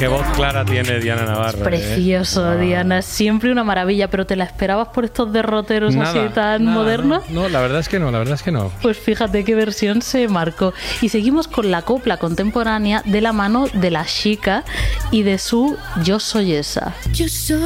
Qué voz clara tiene Diana Navarro. Precioso, Diana, siempre una maravilla, pero ¿te la esperabas por estos derroteros así tan modernos? No, la verdad es que no. Pues fíjate qué versión se marcó. Y seguimos con la copla contemporánea de la mano de La Chica y de su Yo soy esa.